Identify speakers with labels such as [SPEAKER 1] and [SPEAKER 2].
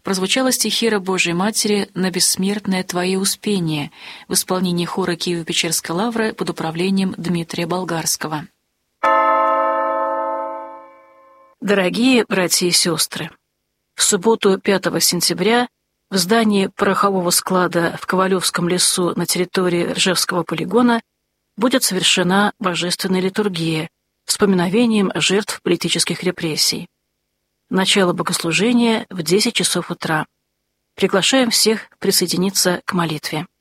[SPEAKER 1] прозвучала стихира Божией Матери на бессмертное Твое успение в исполнении хора Киево-Печерской лавры под управлением Дмитрия Болгарского. Дорогие братья и сестры, в субботу 5 сентября в здании порохового склада в Ковалевском лесу на территории Ржевского полигона будет совершена божественная литургия с поминовением жертв политических репрессий. Начало богослужения в 10 часов утра. Приглашаем всех присоединиться к молитве.